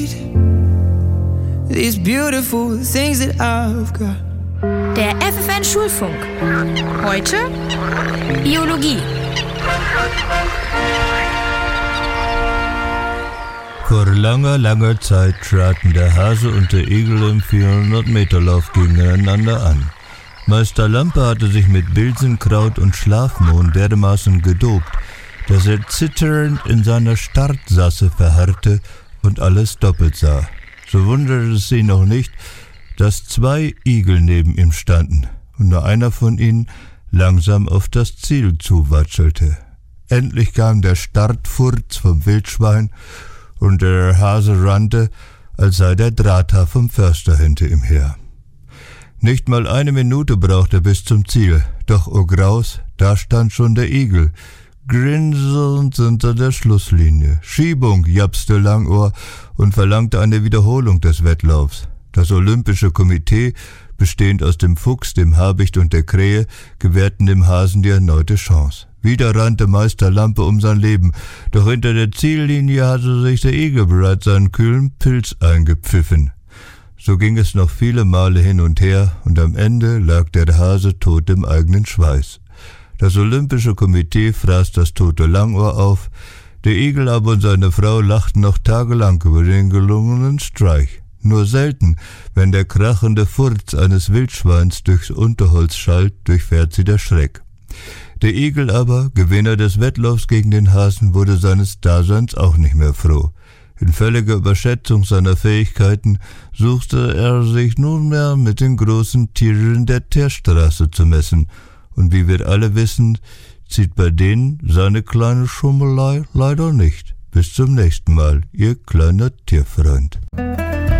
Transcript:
These beautiful things that I've got. Der FFN Schulfunk. Heute Biologie. Vor langer, langer Zeit traten der Hase und der Igel im 400-Meter-Lauf gegeneinander an. Meister Lampe hatte sich mit Bilsenkraut und Schlafmohn dermaßen gedopt, dass er zitternd in seiner Startsasse verharrte und alles doppelt sah. So wunderte es ihn noch nicht, dass 2 Igel neben ihm standen und nur einer von ihnen langsam auf das Ziel zuwatschelte. Endlich kam der Startfurz vom Wildschwein und der Hase rannte, als sei der Drahthaar vom Förster hinter ihm her. Nicht mal 1 Minute brauchte er bis zum Ziel, doch o Graus, da stand schon der Igel, grinsend hinter der Schlusslinie. Schiebung, japste Langohr und verlangte eine Wiederholung des Wettlaufs. Das Olympische Komitee, bestehend aus dem Fuchs, dem Habicht und der Krähe, gewährten dem Hasen die erneute Chance. Wieder rannte Meister Lampe um sein Leben, doch hinter der Ziellinie hatte sich der Igel bereits seinen kühlen Pilz eingepfiffen. So ging es noch viele Male hin und her, und am Ende lag der Hase tot im eigenen Schweiß. Das Olympische Komitee fraß das tote Langohr auf, der Igel aber und seine Frau lachten noch tagelang über den gelungenen Streich. Nur selten, wenn der krachende Furz eines Wildschweins durchs Unterholz schallt, durchfährt sie der Schreck. Der Igel aber, Gewinner des Wettlaufs gegen den Hasen, wurde seines Daseins auch nicht mehr froh. In völliger Überschätzung seiner Fähigkeiten suchte er sich nunmehr mit den großen Tieren der Teerstraße zu messen, und wie wir alle wissen, zieht bei denen seine kleine Schummelei leider nicht. Bis zum nächsten Mal, Ihr kleiner Tierfreund.